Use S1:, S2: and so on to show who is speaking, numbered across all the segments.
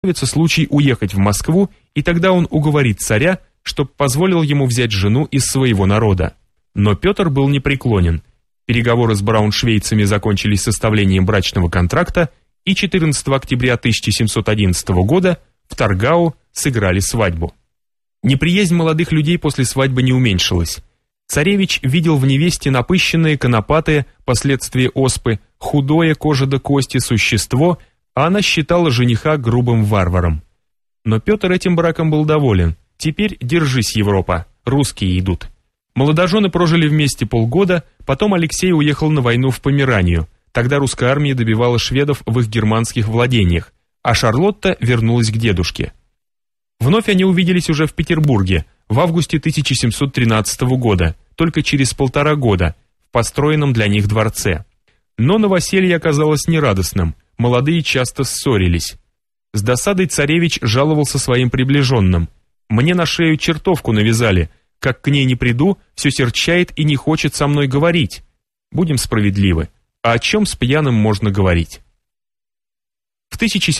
S1: случай уехать в Москву, и тогда он уговорит царя, чтоб позволил ему взять жену из своего народа. Но Петр был непреклонен. Переговоры с брауншвейцами закончились составлением брачного контракта, и 14 октября 1711 года в Торгау сыграли свадьбу. Неприязнь молодых людей после свадьбы не уменьшилась. Царевич видел в невесте напыщенное, конопатое, последствия оспы, худое кожа до кости существо, а она считала жениха грубым варваром. Но Петр этим браком был доволен. Теперь держись, Европа, русские идут. Молодожены прожили вместе полгода, потом Алексей уехал на войну в Померанию. Тогда русская армия добивала шведов в их германских владениях, а Шарлотта вернулась к дедушке. Вновь они увиделись уже в Петербурге в августе 1713 года, только через 1,5 года, в построенном для них дворце. Но новоселье оказалось нерадостным, молодые часто ссорились. С досадой царевич жаловался своим приближенным. «Мне на шею чертовку навязали, как к ней не приду, все серчает и не хочет со мной говорить. Будем справедливы, а о чем с пьяным можно говорить?» В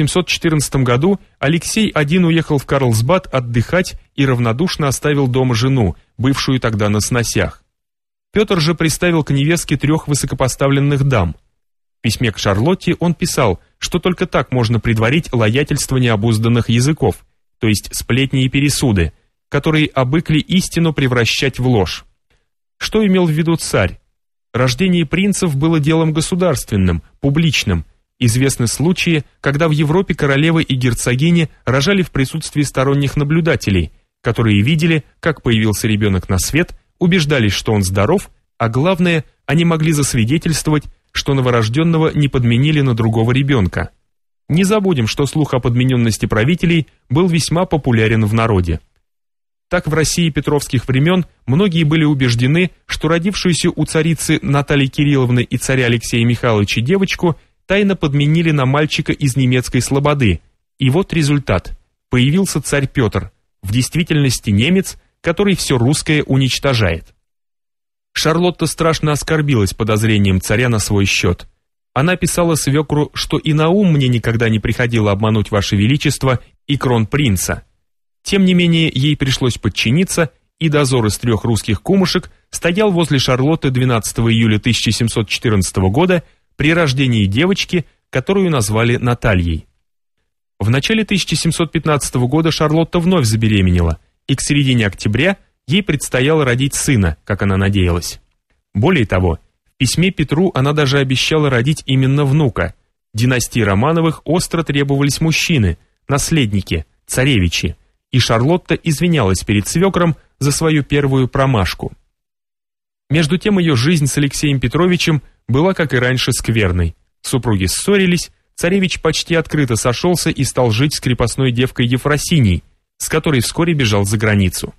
S1: 1714 году Алексей один уехал в Карлсбад отдыхать и равнодушно оставил дома жену, бывшую тогда на сносях. Петр же приставил к невестке 3 высокопоставленных дам. В письме к Шарлотте он писал, что только так можно предварить лоятельство необузданных языков, то есть сплетни и пересуды, которые обыкли истину превращать в ложь. Что имел в виду царь? Рождение принцев было делом государственным, публичным. Известны случаи, когда в Европе королевы и герцогини рожали в присутствии сторонних наблюдателей, которые видели, как появился ребенок на свет, убеждались, что он здоров, а главное, они могли засвидетельствовать, что новорожденного не подменили на другого ребенка. Не забудем, что слух о подмененности правителей был весьма популярен в народе. Так в России петровских времен многие были убеждены, что родившуюся у царицы Натальи Кирилловны и царя Алексея Михайловича девочку тайно подменили на мальчика из немецкой слободы. И вот результат. Появился царь Петр, в действительности немец, который все русское уничтожает. Шарлотта страшно оскорбилась подозрением царя на свой счет. Она писала свекру, что и на ум мне никогда не приходило обмануть ваше величество и кронпринца. Тем не менее, ей пришлось подчиниться, и дозор из 3 русских кумушек стоял возле Шарлотты 12 июля 1714 года при рождении девочки, которую назвали Натальей. В начале 1715 года Шарлотта вновь забеременела, и к середине октября ей предстояло родить сына, как она надеялась. Более того, в письме Петру она даже обещала родить именно внука. Династии Романовых остро требовались мужчины, наследники, царевичи, и Шарлотта извинялась перед свекром за свою первую промашку. Между тем ее жизнь с Алексеем Петровичем была, как и раньше, скверной. Супруги ссорились, царевич почти открыто сошелся и стал жить с крепостной девкой Ефросиньей, с которой вскоре бежал за границу.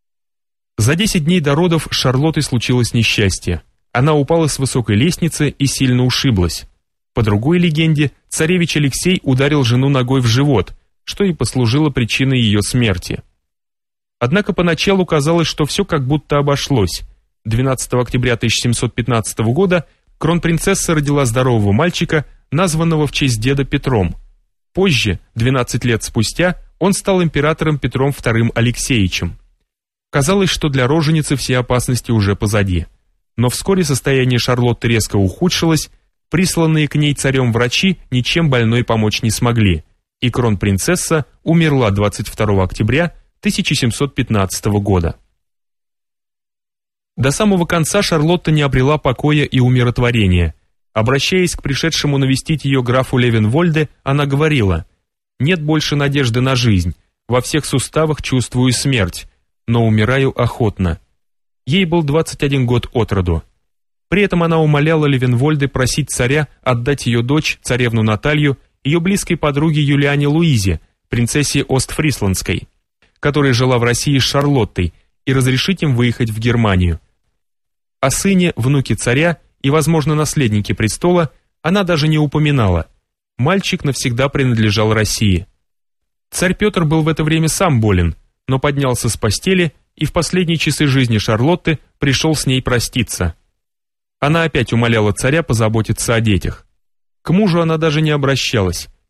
S1: За 10 дней до родов с Шарлоттой случилось несчастье. Она упала с высокой лестницы и сильно ушиблась. По другой легенде, царевич Алексей ударил жену ногой в живот, что и послужило причиной ее смерти. Однако поначалу казалось, что все как будто обошлось. 12 октября 1715 года кронпринцесса родила здорового мальчика, названного в честь деда Петром. Позже, 12 лет спустя, он стал императором Петром II Алексеевичем. Казалось, что для роженицы все опасности уже позади. Но вскоре состояние Шарлотты резко ухудшилось, присланные к ней царем врачи ничем больной помочь не смогли, и кронпринцесса умерла 22 октября 1715 года. До самого конца Шарлотта не обрела покоя и умиротворения. Обращаясь к пришедшему навестить ее графу Левенвольде, она говорила: «Нет больше надежды на жизнь, во всех суставах чувствую смерть, но умираю охотно». Ей был 21 год от роду. При этом она умоляла Левенвольде просить царя отдать ее дочь, царевну Наталью, ее близкой подруге Юлиане Луизе, принцессе Остфрисландской, которая жила в России с Шарлоттой, и разрешить им выехать в Германию. О сыне, внуке царя и, возможно, наследнике престола она даже не упоминала. Мальчик навсегда принадлежал России. Царь Петр был в это время сам болен, но поднялся с постели и в последние часы жизни Шарлотты пришел с ней проститься. Она опять умоляла царя позаботиться о детях. К мужу она даже не обращалась,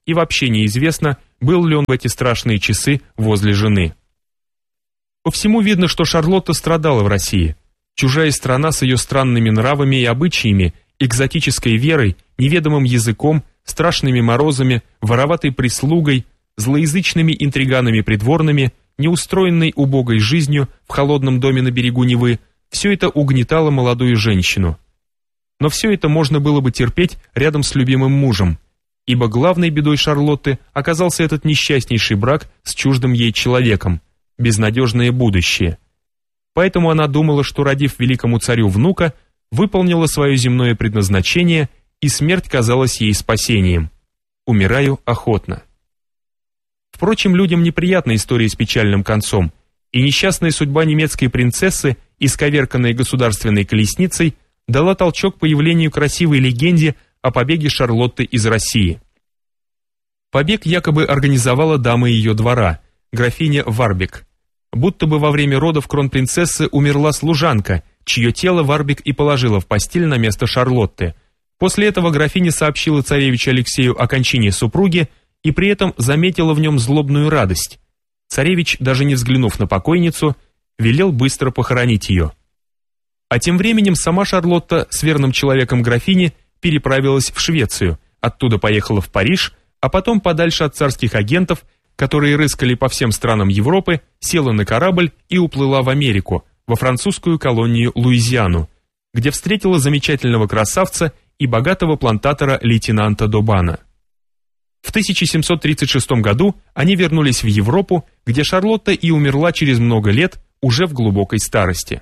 S1: и вообще неизвестно, был ли он в эти страшные часы возле жены. По всему видно, что Шарлотта страдала в России. Чужая страна с ее странными нравами и обычаями, экзотической верой, неведомым языком, страшными морозами, вороватой прислугой, злоязычными интриганами придворными, неустроенной убогой жизнью в холодном доме на берегу Невы, все это угнетало молодую женщину. Но все это можно было бы терпеть рядом с любимым мужем, ибо главной бедой Шарлотты оказался этот несчастнейший брак с чуждым ей человеком, безнадежное будущее. Поэтому она думала, что, родив великому царю внука, выполнила свое земное предназначение, и смерть казалась ей спасением. Умираю охотно. Впрочем, людям неприятна история с печальным концом, и несчастная судьба немецкой принцессы, исковерканной государственной колесницей, дала толчок появлению красивой легенде о побеге Шарлотты из России. Побег якобы организовала дама ее двора, графиня Варбек. Будто бы во время родов кронпринцессы умерла служанка, чье тело Варбек и положила в постель на место Шарлотты. После этого графиня сообщила царевичу Алексею о кончине супруги и при этом заметила в нем злобную радость. Царевич, даже не взглянув на покойницу, велел быстро похоронить ее. А тем временем сама Шарлотта с верным человеком графини переправилась в Швецию, оттуда поехала в Париж, а потом подальше от царских агентов, которые рыскали по всем странам Европы, села на корабль и уплыла в Америку, во французскую колонию Луизиану, где встретила замечательного красавца и богатого плантатора лейтенанта Добана. В 1736 году они вернулись в Европу, где Шарлотта и умерла через много лет, уже в глубокой старости.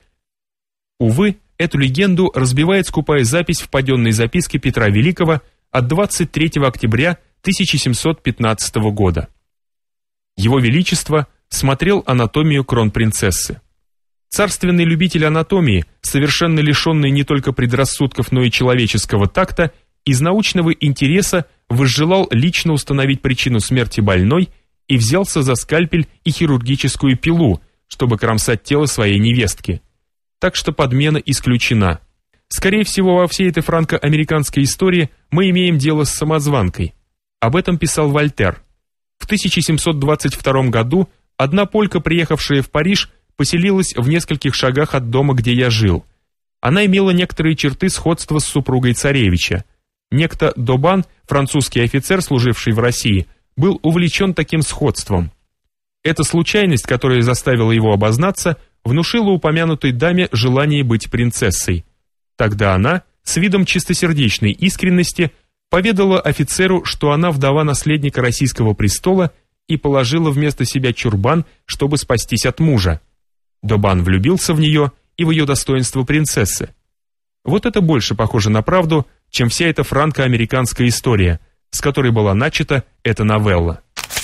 S1: Увы, эту легенду разбивает скупая запись в паденной записке Петра Великого от 23 октября 1715 года. Его Величество смотрел анатомию кронпринцессы. Царственный любитель анатомии, совершенно лишенный не только предрассудков, но и человеческого такта, из научного интереса возжелал лично установить причину смерти больной и взялся за скальпель и хирургическую пилу, чтобы кромсать тело своей невестки. Так что подмена исключена. Скорее всего, во всей этой франко-американской истории мы имеем дело с самозванкой. Об этом писал Вольтер. В 1722 году одна полька, приехавшая в Париж, поселилась в нескольких шагах от дома, где я жил. Она имела некоторые черты сходства с супругой царевича. Некто Добан, французский офицер, служивший в России, был увлечен таким сходством. Эта случайность, которая заставила его обознаться, внушила упомянутой даме желание быть принцессой. Тогда она, с видом чистосердечной искренности, поведала офицеру, что она вдова наследника российского престола и положила вместо себя чурбан, чтобы спастись от мужа. Добан влюбился в нее и в ее достоинство принцессы. Вот это больше похоже на правду, чем вся эта франко-американская история, с которой была начата эта новелла.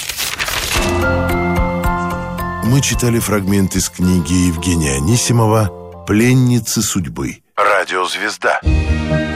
S2: Мы читали фрагмент из книги Евгения Анисимова «Пленницы судьбы». Радиозвезда.